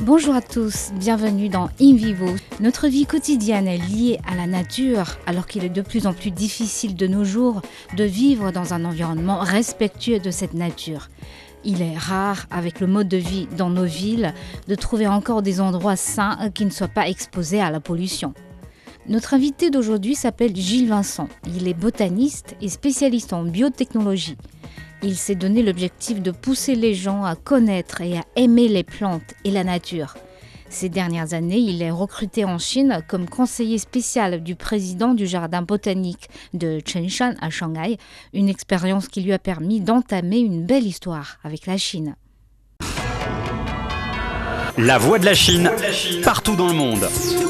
Bonjour à tous, bienvenue dans In Vivo. Notre vie quotidienne est liée à la nature, alors qu'il est de plus en plus difficile de nos jours de vivre dans un environnement respectueux de cette nature. Il est rare, avec le mode de vie dans nos villes, de trouver encore des endroits sains qui ne soient pas exposés à la pollution. Notre invité d'aujourd'hui s'appelle Gilles Vincent. Il est botaniste et spécialiste en biotechnologie. Il s'est donné l'objectif de pousser les gens à connaître et à aimer les plantes et la nature. Ces dernières années, il est recruté en Chine comme conseiller spécial du président du jardin botanique de Chenshan à Shanghai, une expérience qui lui a permis d'entamer une belle histoire avec la Chine. La voix de la Chine, partout dans le monde.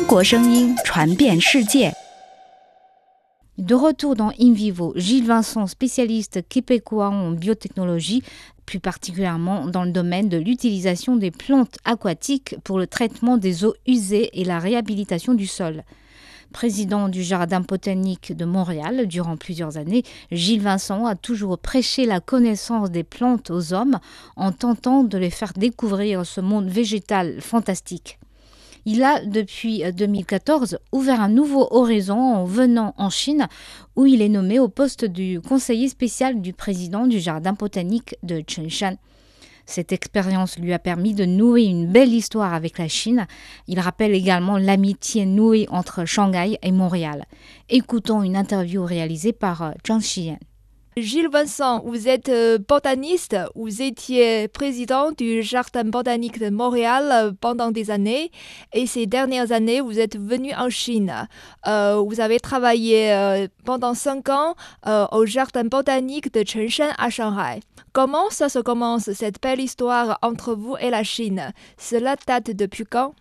De retour dans In Vivo, Gilles Vincent, spécialiste québécois en biotechnologie, plus particulièrement dans le domaine de l'utilisation des plantes aquatiques pour le traitement des eaux usées et la réhabilitation du sol. Président du Jardin botanique de Montréal durant plusieurs années, Gilles Vincent a toujours prêché la connaissance des plantes aux hommes en tentant de les faire découvrir ce monde végétal fantastique. Il a, depuis 2014, ouvert un nouveau horizon en venant en Chine, où il est nommé au poste du conseiller spécial du président du jardin botanique de Chenshan. Cette expérience lui a permis de nouer une belle histoire avec la Chine. Il rappelle également l'amitié nouée entre Shanghai et Montréal. Écoutons une interview réalisée par Zhang Xiyan. Gilles Vincent, vous êtes botaniste, vous étiez président du Jardin botanique de Montréal pendant des années et ces dernières années, vous êtes venu en Chine. Vous avez travaillé pendant 5 ans au Jardin botanique de Chenshan à Shanghai. Comment ça se commence, cette belle histoire entre vous et la Chine? Cela date depuis quand?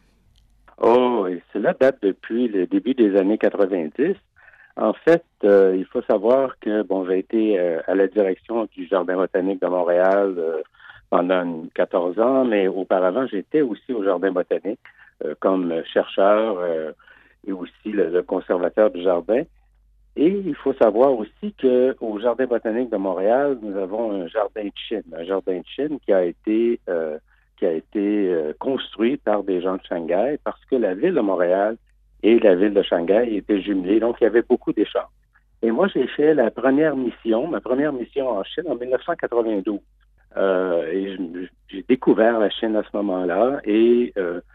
Cela date depuis le début des années 90. En fait, il faut savoir que j'ai été à la direction du Jardin botanique de Montréal pendant 14 ans, mais auparavant, j'étais aussi au Jardin botanique comme chercheur et aussi le conservateur du jardin. Et il faut savoir aussi qu'au Jardin botanique de Montréal, nous avons un jardin de Chine qui a été construit par des gens de Shanghai parce que la ville de Montréal et la ville de Shanghai étaient jumelées, donc il y avait beaucoup d'échanges. Et moi, j'ai fait ma première mission en Chine en 1992. Et j'ai découvert la Chine à ce moment-là et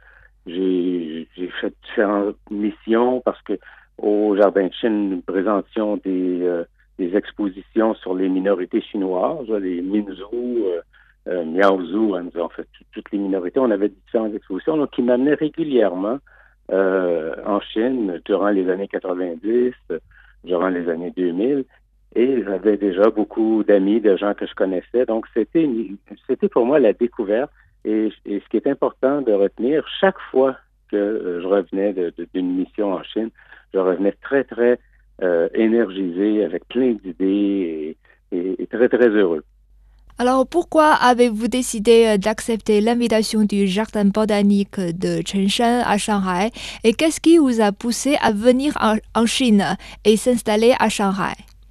j'ai fait différentes missions parce que au Jardin de Chine, nous présentions des expositions sur les minorités chinoises, les Minzu, Miaozu, en fait, toutes les minorités. On avait différentes expositions, donc qui m'amenaient régulièrement en Chine durant les années 90, durant les années 2000, et j'avais déjà beaucoup d'amis, de gens que je connaissais. Donc, c'était pour moi la découverte. Et ce qui est important de retenir, chaque fois que je revenais d'une mission en Chine, je revenais très, très énergisé, avec plein d'idées et très, très heureux. Alors, pourquoi avez-vous décidé d'accepter l'invitation du Jardin botanique de Chenshan à Shanghai et qu'est-ce qui vous a poussé à venir en Chine et s'installer à Shanghai?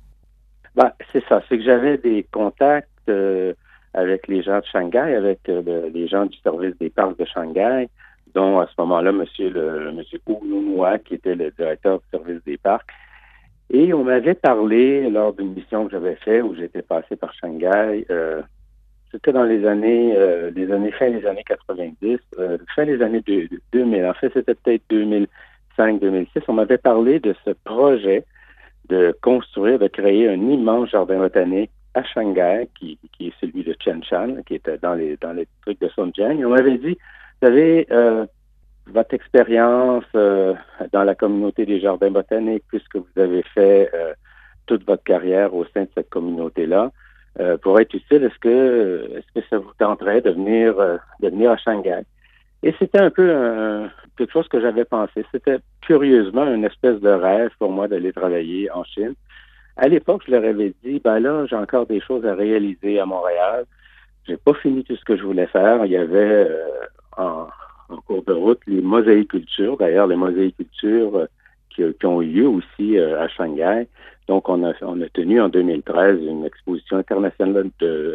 C'est ça, c'est que j'avais des contacts avec les gens de Shanghai, avec les gens du service des parcs de Shanghai, dont à ce moment-là, monsieur Wu Lunhua, qui était le directeur du service des parcs. Et on m'avait parlé lors d'une mission que j'avais faite où j'étais passé par Shanghai. C'était dans les années fin des années 90, fin des années 2000. En fait, c'était peut-être 2005-2006. On m'avait parlé de ce projet de créer un immense jardin botanique à Shanghai, qui est celui de Chenshan, qui était dans les trucs de Songjiang. Et on m'avait dit, vous savez, votre expérience dans la communauté des jardins botaniques, puisque vous avez fait toute votre carrière au sein de cette communauté-là, pourrait être utile. Est-ce que ça vous tenterait de venir à Shanghai? Et c'était un peu quelque chose que j'avais pensé. C'était curieusement une espèce de rêve pour moi d'aller travailler en Chine. À l'époque, je leur avais dit, là, j'ai encore des choses à réaliser à Montréal. J'ai pas fini tout ce que je voulais faire. Il y avait en cours de route les mosaïcultures, d'ailleurs les mosaïcultures qui ont eu lieu aussi à Shanghai. Donc on a tenu en 2013 une exposition internationale de